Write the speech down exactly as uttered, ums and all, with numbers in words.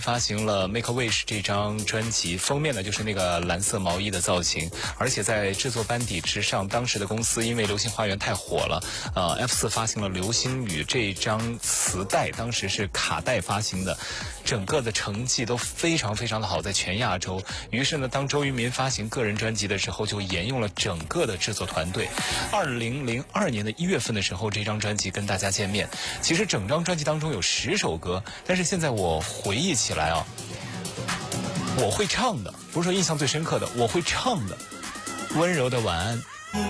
发行了 Make a Wish 这张专辑，封面呢就是那个蓝色毛衣的造型，而且在制作班底之上，当时的公司因为流星花园太火了，呃 F 四 发行了流星雨这张磁带，当时是卡带发行的，整个的成绩都非常非常的好，在全亚洲。于是呢，当周渝民发行个人专辑的时候，就沿用了整个的制作团队。二零零二年的一月份的时候，这张专辑跟大家见面。其实整张专辑当中有十首歌，但是现在我回忆起来啊，我会唱的，不是说印象最深刻的，我会唱的，温柔的晚安，